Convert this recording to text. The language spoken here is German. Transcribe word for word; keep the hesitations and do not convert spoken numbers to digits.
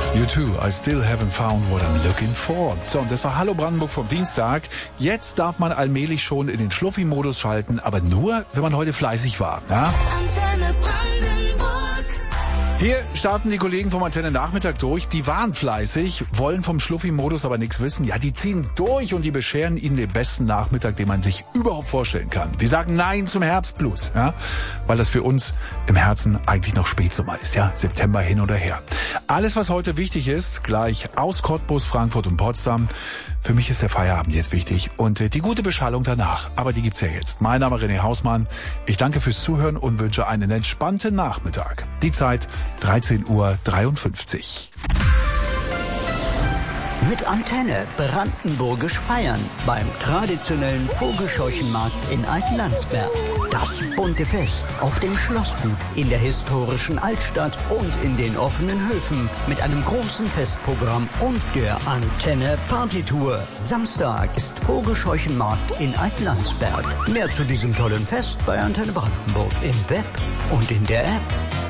You too, I still haven't found what I'm looking for. So, und das war Hallo Brandenburg vom Dienstag. Jetzt darf man allmählich schon in den Schluffi-Modus schalten, aber nur, wenn man heute fleißig war. Ja? Antenne Brandenburg. Hier starten die Kollegen vom Antenne Nachmittag durch. Die waren fleißig, wollen vom Schluffi-Modus aber nichts wissen. Ja, die ziehen durch und die bescheren ihnen den besten Nachmittag, den man sich überhaupt vorstellen kann. Die sagen Nein zum Herbstblues, ja, weil das für uns im Herzen eigentlich noch Spätsommer ist, ja, September hin oder her. Alles, was heute wichtig ist, gleich aus Cottbus, Frankfurt und Potsdam. Für mich ist der Feierabend jetzt wichtig und äh, die gute Beschallung danach. Aber die gibt's ja jetzt. Mein Name ist René Hausmann. Ich danke fürs Zuhören und wünsche einen entspannten Nachmittag. Die Zeit dreizehn Uhr dreiundfünfzig. Mit Antenne Brandenburgisch feiern beim traditionellen Vogelscheuchenmarkt in Altlandsberg. Das bunte Fest auf dem Schlossgut in der historischen Altstadt und in den offenen Höfen mit einem großen Festprogramm und der Antenne Partytour. Samstag ist Vogelscheuchenmarkt in Altlandsberg. Mehr zu diesem tollen Fest bei Antenne Brandenburg im Web und in der App.